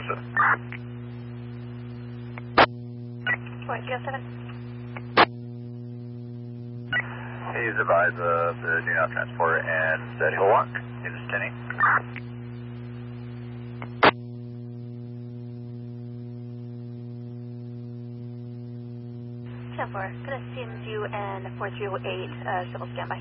understood. Point 07. He's advised of the do not transport and said he'll walk. He is 10-8. 10-4, gonna send you in 408, civil standby.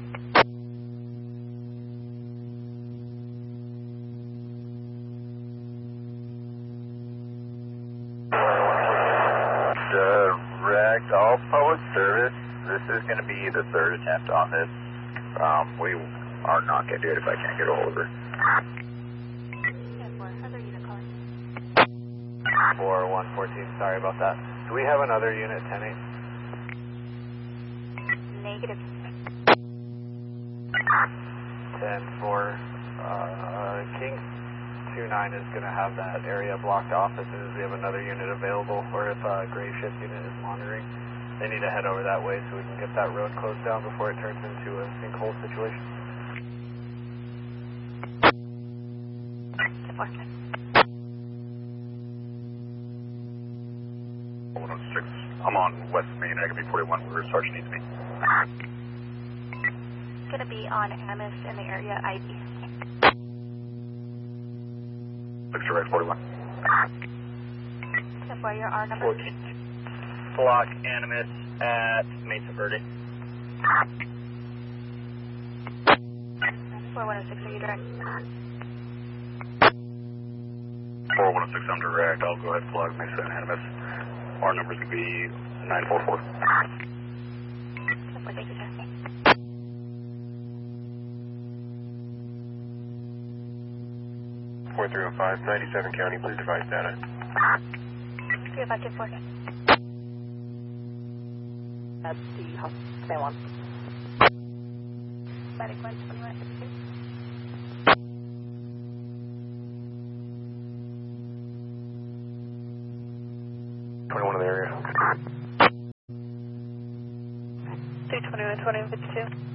Direct all public service. This is going to be the third attempt on this. We are not going to do it if I can't get a hold of her. 10-4, other unit calling. 4114, sorry about that. Do we have another unit 10-8? Negative. 10-4, King 29 is going to have that area blocked off as soon as we have another unit available, or if Gray Shift unit is monitoring. They need to head over that way so we can get that road closed down before it turns into a sinkhole situation. 10-4. 106. I'm on West Main, Aggie 41, where Sergeant needs me. Gonna be on Amos in the area ID. Looks direct 41. 10-4, your R number. 14. Block Animus at Mesa Verde. 4106, are you direct? 4106, I'm direct. I'll go ahead and plug Mesa and Animus. Our number's going to be 944. 10-4, thank you, sir. Four 305, 97 County, please advise data. 30524. That's the hospital one. Static 121. 21 in the area. 321, 2052.